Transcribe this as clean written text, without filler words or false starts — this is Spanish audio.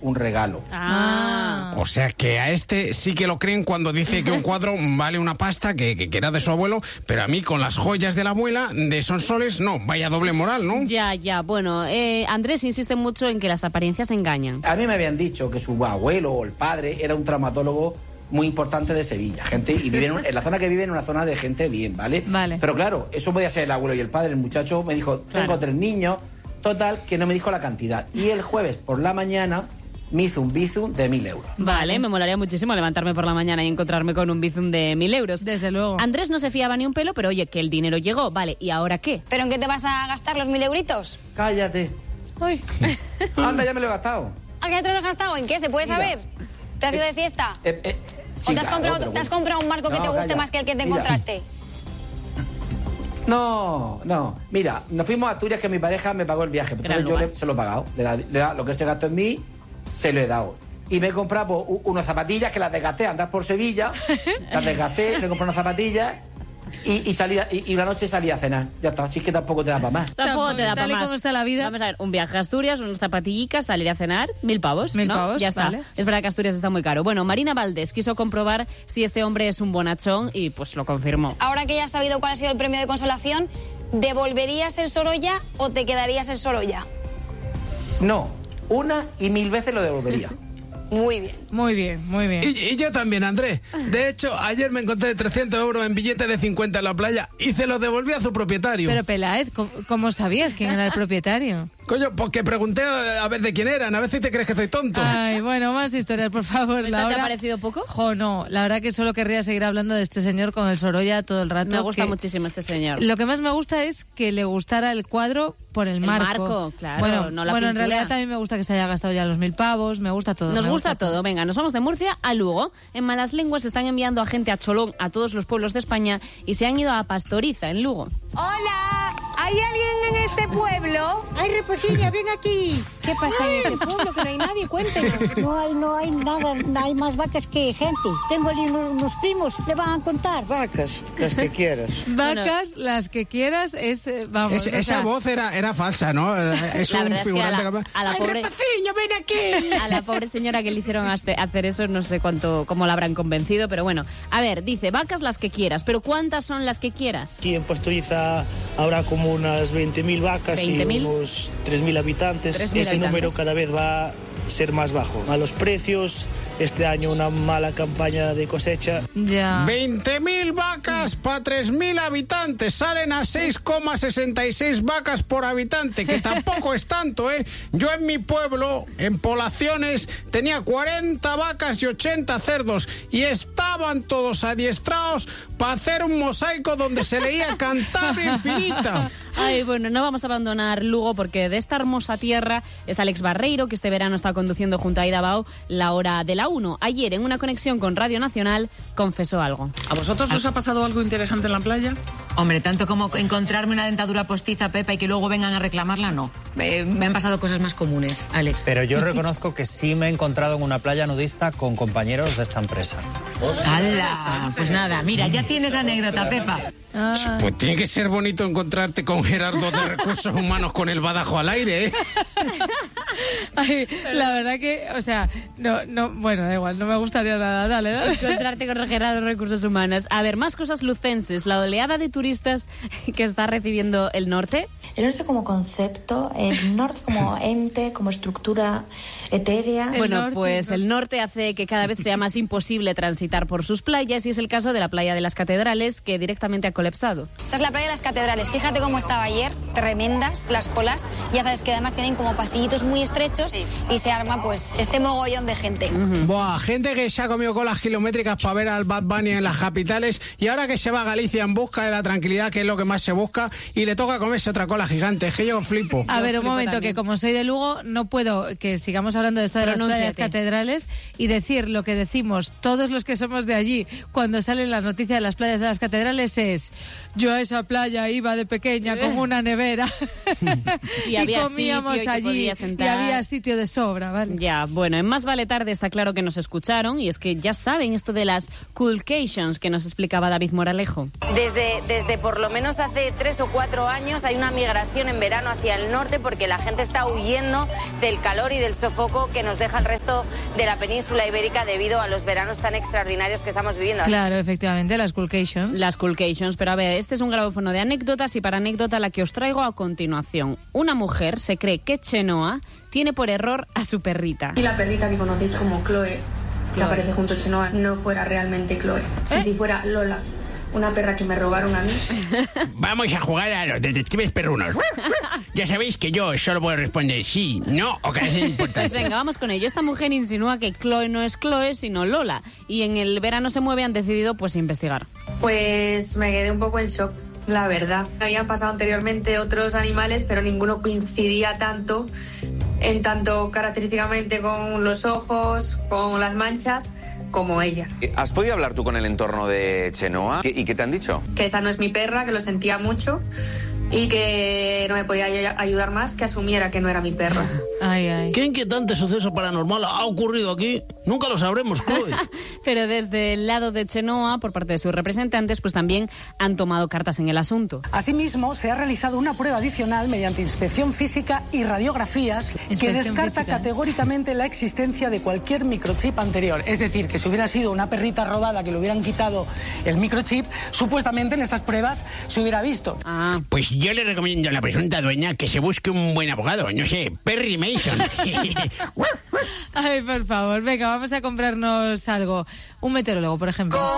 un regalo. O sea que a este sí que lo creen cuando dice que un cuadro vale una pasta, que era de su abuelo, pero a mí con las joyas de la abuela de Sonsoles, no, vaya doble moral, ¿no? Ya, bueno, Andrés insiste mucho en que las apariencias engañan. A mí me habían dicho que su abuelo o el padre era un traumatólogo muy importante de Sevilla, gente, y vive en la zona que vive en una zona de gente bien, ¿vale? Pero claro, eso podía ser el abuelo y el padre. El muchacho me dijo, tengo 3 niños, total, que no me dijo la cantidad. Y el jueves por la mañana me hizo un bizum de 1.000 euros. Vale, me molaría muchísimo levantarme por la mañana y encontrarme con un bizum de 1.000 euros. Desde luego. Andrés no se fiaba ni un pelo, pero oye, que el dinero llegó, vale, ¿y ahora qué? ¿Pero en qué te vas a gastar los 1.000 euritos? Cállate. Uy. Anda, ya me lo he gastado. ¿A qué te lo has gastado? ¿En qué? ¿Se puede saber? ¿Te has ido de fiesta? Sí, ¿O te has comprado un marco que te guste más que el que te encontraste? No. Mira, nos fuimos a Asturias, que mi pareja me pagó el viaje. Entonces yo se lo he pagado. Le da lo que se gastó en mí, se lo he dado. Y me he comprado unas zapatillas que las desgasté, andar por Sevilla. Las desgasté, me compré unas zapatillas. Y una noche salí a cenar. Ya está, así es que tampoco te da para más. Tampoco te da para más. Tal y como está la vida. Vamos a ver, un viaje a Asturias, unas zapatillicas, salir a cenar, 1.000 pavos. 1.000 ¿no? pavos, ya está. vale. Es verdad que Asturias está muy caro. Bueno, Marina Valdés quiso comprobar si este hombre es un bonachón y pues lo confirmó. Ahora que ya has sabido cuál ha sido el premio de consolación, ¿devolverías el Sorolla o te quedarías el Sorolla? No, 1 y 1.000 veces lo devolvería. Muy bien. Muy bien, muy bien. Y yo también, Andrés. De hecho, ayer me encontré 300 euros en billetes de 50 en la playa y se los devolví a su propietario. Pero Peláez, ¿cómo sabías quién era el propietario? Coño, porque pregunté a ver de quién eran, a ver si te crees que soy tonto. Ay, bueno, más historias, por favor. ¿Te ha parecido poco? No, la verdad que solo querría seguir hablando de este señor con el Sorolla todo el rato. Me gusta muchísimo este señor. Lo que más me gusta es que le gustara el cuadro por el marco. Marco, claro. Bueno, no la en pintura. realidad también me gusta que se haya gastado ya los 1.000 pavos, me gusta todo. Nos gusta todo. Venga, nos vamos de Murcia a Lugo. En Malas Lenguas están enviando a gente a Cholón, a todos los pueblos de España, y se han ido a Pastoriza, en Lugo. Hola, ¿hay alguien en este pueblo? Ay, Reposilla, ven aquí. ¿Qué pasa en este pueblo? Que no hay nadie, cuéntenos. No hay nada, hay más vacas que gente. Tengo allí unos primos, le van a contar. Vacas, las que quieras. Vacas, las que quieras, vamos. Esa voz era falsa, ¿no? Es La un verdad es que figurante a la pobre... Reposiño, ven aquí. A la pobre señora que le hicieron hacer eso, no sé cómo la habrán convencido, pero bueno. A ver, dice, vacas las que quieras, pero ¿cuántas son las que quieras? Aquí en Pastoriza habrá como unas 20.000 vacas 20.000. y unos 3.000 habitantes. 3.000 Ese habitantes. número cada vez va a ser más bajo. A los precios, este año una mala campaña de cosecha. Ya. 20.000 vacas para 3.000 habitantes. Salen a 6,66 vacas por habitante, que tampoco es tanto, ¿eh? Yo en mi pueblo, en Poblaciones, tenía 40 vacas y 80 cerdos y estaban todos adiestrados para hacer un mosaico donde se leía Cantabria Infinita. Ay, bueno, no vamos a abandonar Lugo porque de esta hermosa tierra es Alex Barreiro, que este verano está conduciendo junto a Aida Bao la hora de la 1. Ayer, en una conexión con Radio Nacional, confesó algo. ¿A vosotros os ha pasado algo interesante en la playa? Hombre, tanto como encontrarme una dentadura postiza, Pepa, y que luego vengan a reclamarla, no. Me han pasado cosas más comunes, Alex. Pero yo reconozco que sí me he encontrado en una playa nudista con compañeros de esta empresa. ¡Hala! Pues nada, mira, ya tienes anécdota, Pepa. Pues tiene que ser bonito encontrarte con Gerardo de Recursos Humanos con el badajo al aire, ¿eh? Ay, la verdad que, o sea, bueno, da igual, no me gustaría nada. Dale. Encontrarte con Gerardo de Recursos Humanos. A ver, más cosas lucenses. La oleada de turistas que está recibiendo el norte. El norte como concepto, el norte como ente, como estructura etérea. Bueno, pues el norte hace que cada vez sea más imposible transitar por sus playas y es el caso de la playa de las Catedrales, que directamente ha colapsado. Esta es la playa de las Catedrales. Fíjate cómo estaba ayer, tremendas las colas. Ya sabes que además tienen como pasillitos muy estrechos y se arma pues este mogollón de gente. Buah, gente que se ha comido colas kilométricas para ver al Bad Bunny en las capitales y ahora que se va a Galicia en busca de la tranquilidad, que es lo que más se busca, y le toca comerse otra cola gigante. Es que yo flipo. A ver, un momento, también. Que como soy de Lugo, no puedo que sigamos hablando de esto de las playas catedrales y decir lo que decimos todos los que somos de allí cuando sale la noticia de las playas de las catedrales es: yo a esa playa iba de pequeña con una nevera y comíamos allí y había sitio de sol. obra, ¿vale? Ya, bueno, en Más Vale Tarde está claro que nos escucharon y es que ya saben esto de las coolcations que nos explicaba David Moralejo. Desde por lo menos hace 3 o 4 años hay una migración en verano hacia el norte porque la gente está huyendo del calor y del sofoco que nos deja el resto de la península ibérica debido a los veranos tan extraordinarios que estamos viviendo. Claro, efectivamente, las coolcations. Las coolcations, pero a ver, este es un grabófono de anécdotas y para anécdota la que os traigo a continuación. Una mujer se cree que Chenoa tiene por error a su perrita. Y la perrita que conocéis como Chloe, que aparece junto a Chenoa, no fuera realmente Chloe. Y si fuera Lola, una perra que me robaron a mí. Vamos a jugar a los detectives perrunos. Ya sabéis que yo solo puedo responder sí, no o que es importante. Pues venga, vamos con ello. Esta mujer insinúa que Chloe no es Chloe, sino Lola. Y en el verano se mueve, han decidido pues investigar. Pues me quedé un poco en shock, la verdad. Habían pasado anteriormente otros animales, pero ninguno coincidía tanto característicamente con los ojos, con las manchas, como ella. ¿Has podido hablar tú con el entorno de Chenoa? ¿Y qué te han dicho? Que esa no es mi perra, que lo sentía mucho y que no me podía ayudar más, que asumiera que no era mi perra. Ay, ay. ¿Qué inquietante suceso paranormal ha ocurrido aquí? Nunca lo sabremos, Chloe. Pero desde el lado de Chenoa, por parte de sus representantes, pues también han tomado cartas en el asunto. Asimismo, se ha realizado una prueba adicional mediante inspección física y radiografías que descarta categóricamente la existencia de cualquier microchip anterior. Es decir, que si hubiera sido una perrita robada que le hubieran quitado el microchip, supuestamente en estas pruebas se hubiera visto. Pues yo le recomiendo a la presunta dueña que se busque un buen abogado, no sé, Perry Mason. Ay, por favor, venga, vamos a comprarnos algo. Un meteorólogo, por ejemplo.